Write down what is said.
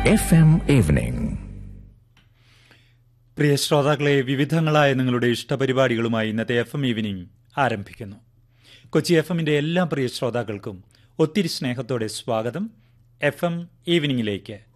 FM Evening. പ്രിയ ശ്രോതാക്കളെ, വിവിധങ്ങളായ നിങ്ങളുടെ ഇഷ്ടപരിപാടികളുമായി ഇന്നത്തെ FM ഈവനിംഗ് ആരംഭിക്കുന്നു. കൊച്ചി FMന്റെ എല്ലാ പ്രിയ ശ്രോതാക്കൾക്കും ഒത്തിരി സ്നേഹത്തോടെ സ്വാഗതം FM ഈവനിങ്ങിലേക്ക്.